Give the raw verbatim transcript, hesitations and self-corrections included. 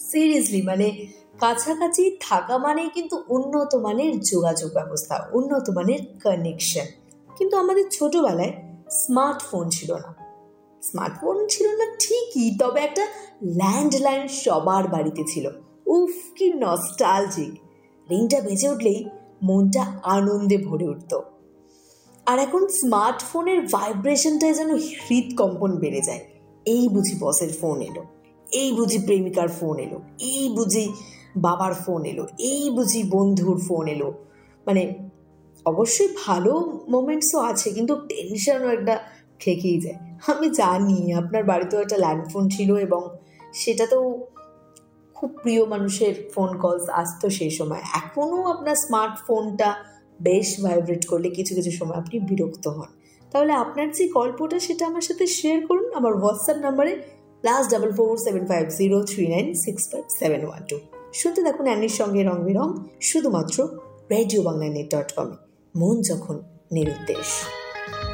Seriously মানে কাছাকাছি থাকা মানেই কিন্তু উন্নত মানের যোগাযোগ ব্যবস্থা, উন্নত মানের কানেকশন। কিন্তু আমাদের ছোটবেলায় স্মার্টফোন ছিল না। স্মার্টফোন ছিল না ঠিকই, তবে একটা ল্যান্ডলাইন সবার বাড়িতে ছিল। উফ, কি নস্টালজিক! রিংটা বেজে উঠলেই মনটা আনন্দে ভরে উঠত। আর এখন স্মার্টফোনের ভাইব্রেশনটায় যেন হৃদকম্পন বেড়ে যায়। এই বুঝি বসের ফোন এলো, এই বুঝি প্রেমিকার ফোন এলো, এই বুঝি বাবার ফোন এলো, এই বুঝি বন্ধুর ফোন এলো। মানে অবশ্যই ভালো মোমেন্টসও আছে, কিন্তু টেনশনও একটা থেকেই যায়। আমি জানি আপনার বাড়িতেও একটা ল্যান্ডফোন ছিল এবং সেটাতেও খুব প্রিয় মানুষের ফোন কলস আসতো সেই সময়। এখনও আপনার স্মার্টফোনটা বেশ ভাইব্রেট করলে কিছু কিছু সময় আপনি বিরক্ত হন। তাহলে আপনার যে গল্পটা সেটা আমার সাথে শেয়ার করুন আমার হোয়াটসঅ্যাপ নাম্বারে plus double four seven five zero three nine six five seven one two. শুনতে থাকুন অ্যানির সঙ্গে রং বেরং, শুধুমাত্র রেডিও বাংলা নেট ডট কমে। মন যখন নিরুদ্দেশ।